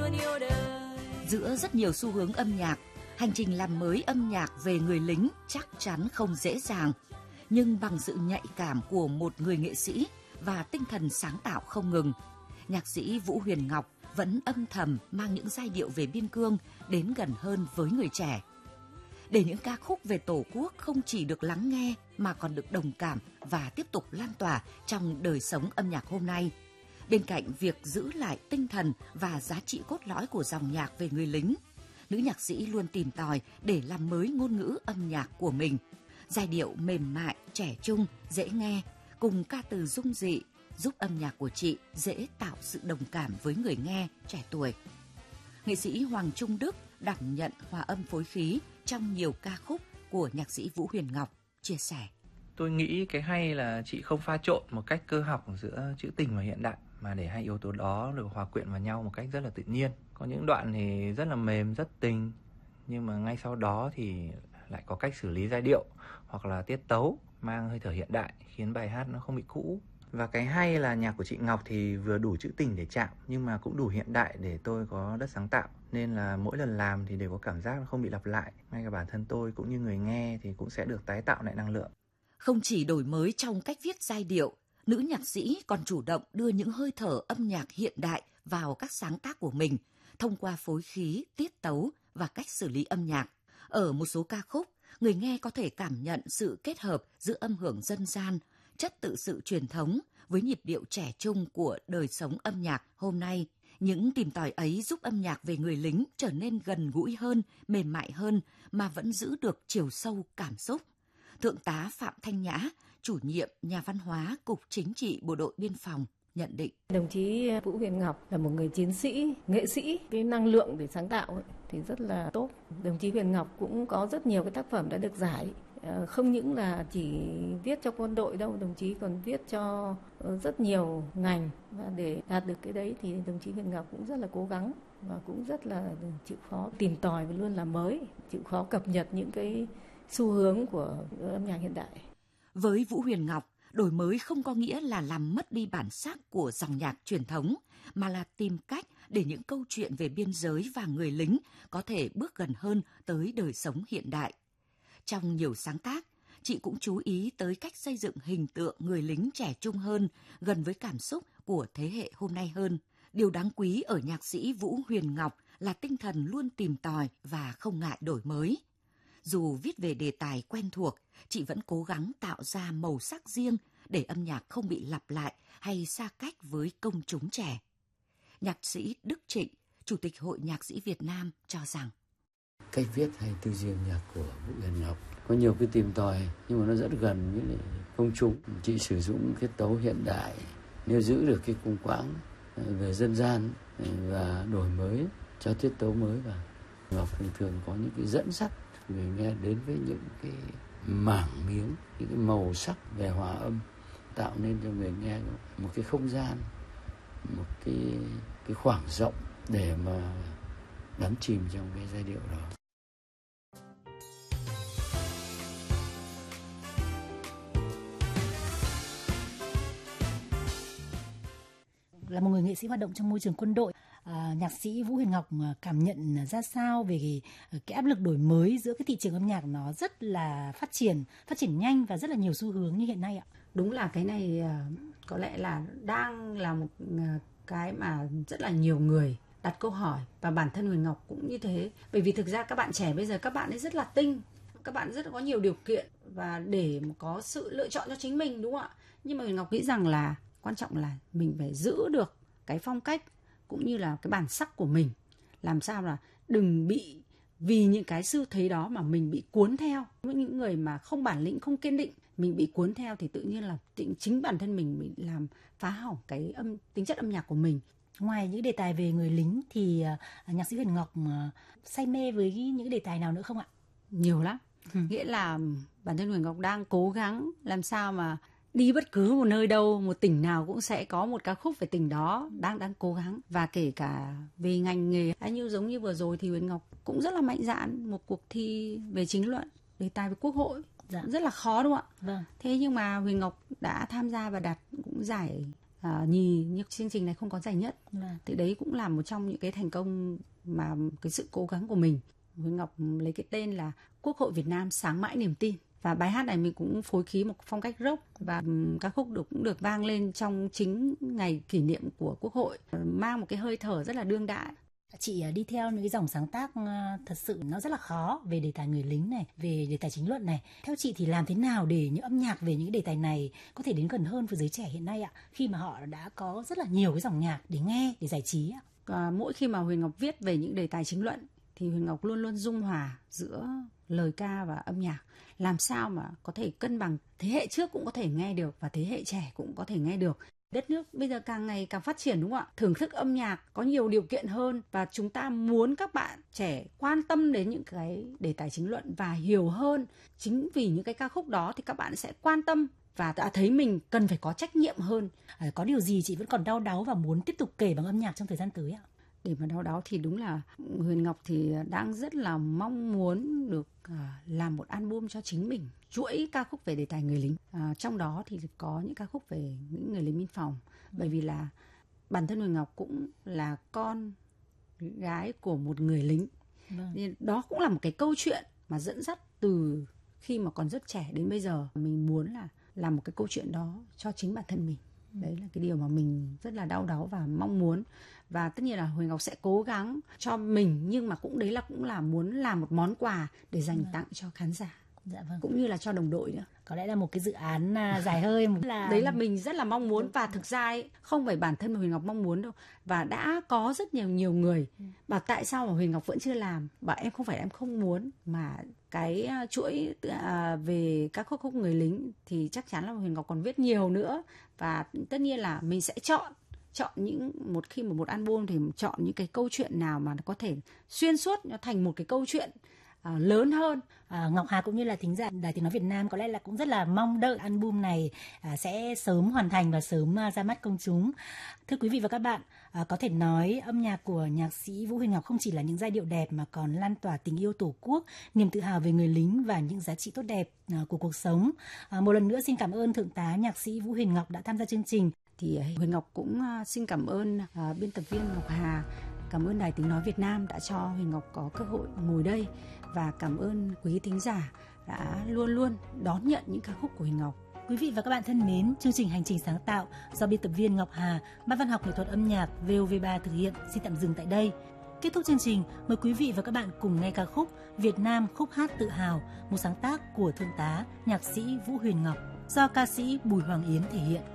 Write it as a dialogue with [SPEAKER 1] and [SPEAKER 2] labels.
[SPEAKER 1] luôn yêu đời.
[SPEAKER 2] Giữa rất nhiều xu hướng âm nhạc, hành trình làm mới âm nhạc về người lính chắc chắn không dễ dàng. Nhưng bằng sự nhạy cảm của một người nghệ sĩ và tinh thần sáng tạo không ngừng, nhạc sĩ Vũ Huyền Ngọc vẫn âm thầm mang những giai điệu về biên cương đến gần hơn với người trẻ. Để những ca khúc về Tổ quốc không chỉ được lắng nghe mà còn được đồng cảm và tiếp tục lan tỏa trong đời sống âm nhạc hôm nay. Bên cạnh việc giữ lại tinh thần và giá trị cốt lõi của dòng nhạc về người lính, nữ nhạc sĩ luôn tìm tòi để làm mới ngôn ngữ âm nhạc của mình. Giai điệu mềm mại, trẻ trung, dễ nghe, cùng ca từ dung dị, giúp âm nhạc của chị dễ tạo sự đồng cảm với người nghe trẻ tuổi. Nghệ sĩ Hoàng Trung Đức đảm nhận hòa âm phối khí trong nhiều ca khúc của nhạc sĩ Vũ Huyền Ngọc, chia sẻ.
[SPEAKER 3] Tôi nghĩ cái hay là chị không pha trộn một cách cơ học giữa trữ tình và hiện đại, mà để hai yếu tố đó được hòa quyện vào nhau một cách rất là tự nhiên. Có những đoạn thì rất là mềm, rất tình, nhưng mà ngay sau đó thì lại có cách xử lý giai điệu hoặc là tiết tấu mang hơi thở hiện đại, khiến bài hát nó không bị cũ. Và cái hay là nhạc của chị Ngọc thì vừa đủ trữ tình để chạm, nhưng mà cũng đủ hiện đại để tôi có đất sáng tạo. Nên là mỗi lần làm thì đều có cảm giác không bị lặp lại. Ngay cả bản thân tôi cũng như người nghe thì cũng sẽ được tái tạo lại năng lượng.
[SPEAKER 2] Không chỉ đổi mới trong cách viết giai điệu, nữ nhạc sĩ còn chủ động đưa những hơi thở âm nhạc hiện đại vào các sáng tác của mình, thông qua phối khí, tiết tấu và cách xử lý âm nhạc. Ở một số ca khúc, người nghe có thể cảm nhận sự kết hợp giữa âm hưởng dân gian, chất tự sự truyền thống với nhịp điệu trẻ trung của đời sống âm nhạc hôm nay. Những tìm tòi ấy giúp âm nhạc về người lính trở nên gần gũi hơn, mềm mại hơn mà vẫn giữ được chiều sâu cảm xúc. Thượng tá Phạm Thanh Nhã, chủ nhiệm Nhà văn hóa Cục Chính trị Bộ đội Biên phòng, nhận định.
[SPEAKER 4] Đồng chí Vũ Huyền Ngọc là một người chiến sĩ, nghệ sĩ, cái năng lượng để sáng tạo thì rất là tốt. Đồng chí Huyền Ngọc cũng có rất nhiều cái tác phẩm đã được giải. Không những là chỉ viết cho quân đội đâu, đồng chí còn viết cho rất nhiều ngành. Và để đạt được cái đấy thì đồng chí Huyền Ngọc cũng rất là cố gắng và cũng rất là chịu khó tìm tòi và luôn làm mới, chịu khó cập nhật những cái xu hướng của âm nhạc hiện đại.
[SPEAKER 2] Với Vũ Huyền Ngọc, đổi mới không có nghĩa là làm mất đi bản sắc của dòng nhạc truyền thống, mà là tìm cách để những câu chuyện về biên giới và người lính có thể bước gần hơn tới đời sống hiện đại. Trong nhiều sáng tác, chị cũng chú ý tới cách xây dựng hình tượng người lính trẻ trung hơn, gần với cảm xúc của thế hệ hôm nay hơn. Điều đáng quý ở nhạc sĩ Vũ Huyền Ngọc là tinh thần luôn tìm tòi và không ngại đổi mới. Dù viết về đề tài quen thuộc, chị vẫn cố gắng tạo ra màu sắc riêng để âm nhạc không bị lặp lại hay xa cách với công chúng trẻ. Nhạc sĩ Đức Trịnh, Chủ tịch Hội Nhạc sĩ Việt Nam cho rằng
[SPEAKER 5] cách viết hay tư duy âm nhạc của Vũ Huyền Ngọc có nhiều cái tìm tòi nhưng mà nó rất gần với công chúng. Chị sử dụng cái tấu hiện đại, nếu giữ được cái cung quãng về dân gian và đổi mới cho tiết tấu mới vào. Ngọc thường có những cái dẫn dắt người nghe đến với những cái mảng miếng, những cái màu sắc về hòa âm, tạo nên cho người nghe một cái không gian, một cái khoảng rộng để mà đắm chìm trong cái giai điệu đó.
[SPEAKER 6] Là một người nghệ sĩ hoạt động trong môi trường quân đội, nhạc sĩ Vũ Huyền Ngọc cảm nhận ra sao về cái áp lực đổi mới giữa cái thị trường âm nhạc nó rất là phát triển nhanh và rất là nhiều xu hướng như hiện nay ạ?
[SPEAKER 7] Đúng là cái này có lẽ là đang là một cái mà rất là nhiều người đặt câu hỏi, và bản thân Huyền Ngọc cũng như thế. Bởi vì thực ra các bạn trẻ bây giờ các bạn ấy rất là tinh, các bạn rất là có nhiều điều kiện và để có sự lựa chọn cho chính mình, đúng không ạ? Nhưng mà Huyền Ngọc nghĩ rằng là quan trọng là mình phải giữ được cái phong cách cũng như là cái bản sắc của mình, làm sao là đừng bị vì những cái xu thế đó mà mình bị cuốn theo. Những người mà không bản lĩnh, không kiên định, mình bị cuốn theo thì tự nhiên là chính bản thân mình bị làm phá hỏng cái tính chất âm nhạc của mình.
[SPEAKER 6] Ngoài những đề tài về người lính thì nhạc sĩ Huyền Ngọc say mê với những đề tài nào nữa không ạ?
[SPEAKER 7] Nhiều lắm. Nghĩa là bản thân Huyền Ngọc đang cố gắng làm sao mà đi bất cứ một nơi đâu, một tỉnh nào cũng sẽ có một ca khúc về tỉnh đó, đang cố gắng. Và kể cả về ngành nghề, như giống như vừa rồi thì Huyền Ngọc cũng rất là mạnh dạn một cuộc thi về chính luận, đề tài về quốc hội. Rất là khó đúng không ạ?
[SPEAKER 6] Vâng.
[SPEAKER 7] Thế nhưng mà Huyền Ngọc đã tham gia và đạt cũng giải nhưng chương trình này không có giải nhất. Thì đấy cũng là một trong những cái thành công mà cái sự cố gắng của mình. Huyền Ngọc lấy cái tên là Quốc hội Việt Nam sáng mãi niềm tin. Và bài hát này mình cũng phối khí một phong cách rock, và ca khúc cũng được vang lên trong chính ngày kỷ niệm của Quốc hội, mang một cái hơi thở rất là đương đại.
[SPEAKER 6] Chị đi theo những cái dòng sáng tác thật sự nó rất là khó về đề tài người lính này, về đề tài chính luận này. Theo chị thì làm thế nào để những âm nhạc về những đề tài này có thể đến gần hơn với giới trẻ hiện nay ạ, khi mà họ đã có rất là nhiều cái dòng nhạc để nghe, để giải trí ạ?
[SPEAKER 7] Mỗi khi mà Huyền Ngọc viết về những đề tài chính luận thì Huyền Ngọc luôn luôn dung hòa giữa lời ca và âm nhạc, làm sao mà có thể cân bằng, thế hệ trước cũng có thể nghe được và thế hệ trẻ cũng có thể nghe được. Đất nước bây giờ càng ngày càng phát triển, đúng không ạ? Thưởng thức âm nhạc có nhiều điều kiện hơn, và chúng ta muốn các bạn trẻ quan tâm đến những cái đề tài chính luận và hiểu hơn. Chính vì những cái ca khúc đó thì các bạn sẽ quan tâm và đã thấy mình cần phải có trách nhiệm hơn.
[SPEAKER 6] Có điều gì chị vẫn còn đau đáu và muốn tiếp tục kể bằng âm nhạc trong thời gian tới ạ?
[SPEAKER 7] Để mà đau đáu thì đúng là Huyền Ngọc thì đang rất là mong muốn được làm một album cho chính mình, chuỗi ca khúc về đề tài người lính. Trong đó thì có những ca khúc về những người lính biên phòng. Bởi vì là bản thân Huyền Ngọc cũng là con gái của một người lính. Nên đó cũng là một cái câu chuyện mà dẫn dắt từ khi mà còn rất trẻ đến bây giờ. Mình muốn là làm một cái câu chuyện đó cho chính bản thân mình. Đấy là cái điều mà mình rất là đau đáu và mong muốn. Và tất nhiên là Huyền Ngọc sẽ cố gắng cho mình, nhưng mà cũng là muốn làm một món quà để dành tặng cho khán giả.
[SPEAKER 6] Dạ vâng.
[SPEAKER 7] Cũng như là cho đồng đội nữa.
[SPEAKER 6] Có lẽ là một cái dự án dài hơi.
[SPEAKER 7] Đấy là mình rất là mong muốn, và thực ra ấy, không phải bản thân mà Huyền Ngọc mong muốn đâu. Và đã có rất nhiều người bảo tại sao mà Huyền Ngọc vẫn chưa làm. Bảo em không phải em không muốn, mà cái chuỗi về các khúc người lính thì chắc chắn là Huyền Ngọc còn viết nhiều nữa. Và tất nhiên là mình sẽ chọn khi mà một album thì chọn những cái câu chuyện nào mà nó có thể xuyên suốt, nó thành một cái câu chuyện lớn hơn.
[SPEAKER 6] Ngọc Hà cũng như là thính giả Đài Tiếng Nói Việt Nam có lẽ là cũng rất là mong đợi album này sẽ sớm hoàn thành và sớm ra mắt công chúng. Thưa quý vị và các bạn, có thể nói âm nhạc của nhạc sĩ Vũ Huyền Ngọc không chỉ là những giai điệu đẹp mà còn lan tỏa tình yêu Tổ quốc, niềm tự hào về người lính và những giá trị tốt đẹp của cuộc sống. Một lần nữa xin cảm ơn Thượng tá nhạc sĩ Vũ Huyền Ngọc đã tham gia chương trình.
[SPEAKER 7] Thì Huyền Ngọc cũng xin cảm ơn biên tập viên Ngọc Hà, cảm ơn Đài Tiếng Nói Việt Nam đã cho Huyền Ngọc có cơ hội ngồi đây, và cảm ơn quý thính giả đã luôn luôn đón nhận những ca khúc của Huyền Ngọc.
[SPEAKER 6] Quý vị và các bạn thân mến, chương trình Hành trình sáng tạo do biên tập viên Ngọc Hà, Ban Văn học nghệ thuật âm nhạc VOV3 thực hiện xin tạm dừng tại đây. Kết thúc chương trình, mời quý vị và các bạn cùng nghe ca khúc Việt Nam khúc hát tự hào, một sáng tác của Thượng tá nhạc sĩ Vũ Huyền Ngọc do ca sĩ Bùi Hoàng Yến thể hiện.